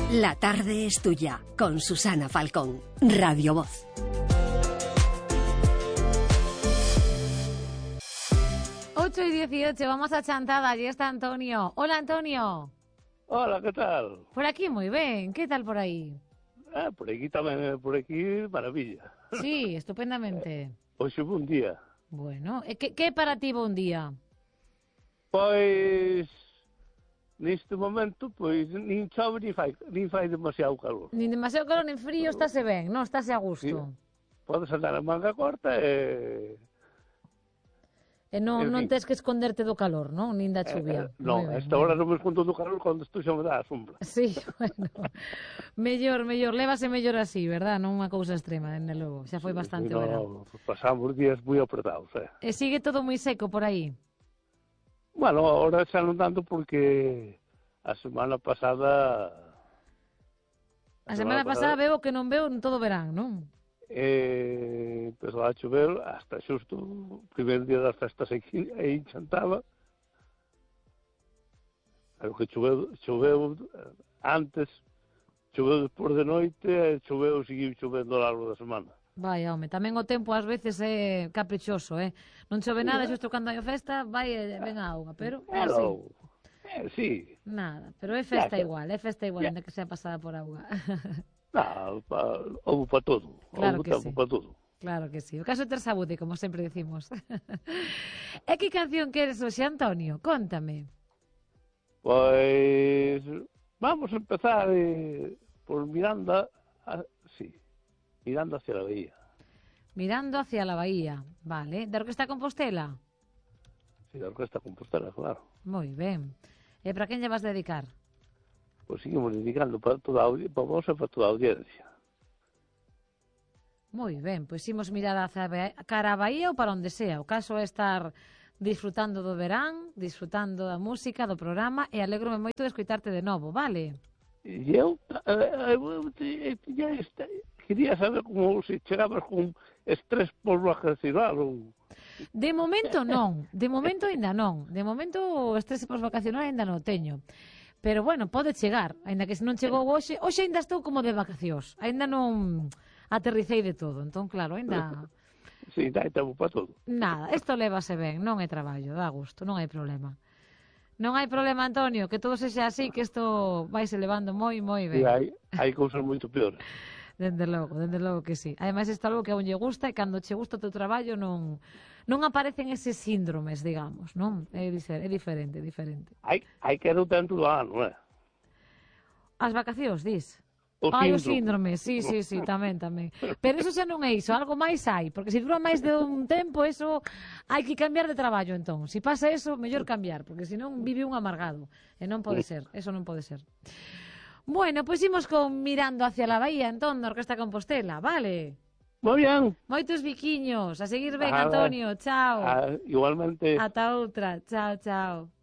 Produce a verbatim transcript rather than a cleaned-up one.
La tarde es tuya, con Susana Falcón, Radio Voz. ocho y dieciocho, vamos a Chantada, allí está Antonio. Hola, Antonio. Hola, ¿qué tal? Por aquí muy bien, ¿qué tal por ahí? Ah, por aquí tamén, por aquí, maravilla. Sí, estupendamente. Hoxe foi un día. Bueno, ¿qué, qué para ti un día? Pois, neste momento, pois, nin chove, nin fai, nin fai demasiado calor. Nin demasiado calor, nin frío, estáse ben, non? Estáse a gusto. Sí. Podes andar a manga corta e... E non, En non fin. tes que esconderte do calor, non? Nin da chuvia. Eh, eh, non, Moi ben, esta moi hora ben. non me escondo do calor cando estou xa me dá a sombra. Sí, bueno, mellor, mellor, lévase mellor así, verdad? Non unha cousa extrema, dende logo, xa foi bastante Sí, o verán. no, pasamos días moi apretados, eh. E sigue todo moi seco por aí? Bueno, ahora xa non tanto porque a semana pasada... A semana pasada veo que non veo en todo verán, non? Eh, empezou a chover hasta xusto o primeiro día das festas aquí aí en Chantaba, pero que choveu, choveu antes, choveu despois de noite e choveu, seguiu chovendo ao largo da semana. Vai, home, tamén o tempo ás veces é caprichoso, eh? Non chove nada, xusto cando hai a festa, vai e ven a auga, pero... é así. Hello. Eh, sí. Nada, pero é festa Ya, igual, é festa igual, ya. ainda que sea pasada por auga. Non, pa, houve para todo, Claro houve que tempo sí. para todo. Claro que sí. O caso é ter saúde, como sempre decimos. E que canción queres hoxe, Antonio? Cóntame. Pois vamos a empezar eh, por Miranda, a, sí, Miranda hacia la bahía. Mirando hacia la bahía, vale. Da Orquesta Compostela? Sí, da Orquesta Compostela, claro. Moi ben. E para quen lle vas dedicar? Pois seguimos dedicando para toda a audiencia, para vos e para toda a audiencia. Moi ben, pois imos mirar hacia a Ba- cara a Bahía ou para onde sea. O caso é estar disfrutando do verán, disfrutando da música, do programa, e alégrome moito de escoitarte de novo, vale? E eu, eh, eu ti- tiña esta, quería saber como se chegabas con estrés por vacacional ou... De momento non, de momento aínda non. De momento o estrese posvacacional aínda non o teño. Pero bueno, pode chegar, aínda que se non chegou hoxe, hoxe aínda estou como de vacacións. Aínda non aterricei de todo, entón claro, aínda Sí, dai tempo para todo. nada, isto lévase ben, non é traballo, dá gusto, non hai problema. Non hai problema, Antonio, que todo sexa así, que isto vaise levando moi, moi E ben. hai, hai cousas moito peores. Dende logo, dende logo que sí. Ademais, isto é algo que a un lle gusta e cando che gusta o teu traballo non non aparecen eses síndromes, digamos, non? É, dicer, é diferente, é diferente. Hai, hai que ir dentro do ano, eh? As vacacións, dis? O Ai, o síndrome. síndrome, sí, sí, sí, tamén, tamén. Pero eso xa non é iso, algo máis hai, porque se dura máis de un tempo, eso hai que cambiar de traballo, entón. Se pasa eso, mellor cambiar, porque senón vive un amargado. E non pode ser, eso non pode ser. Bueno, pois imos con Mirando hacia la bahía, entón, da Orquesta Compostela, vale? Moi ben. Moitos biquiños, a seguir ben, Vale. Antonio, chao. Ah, igualmente. Ata outra, chao, chao.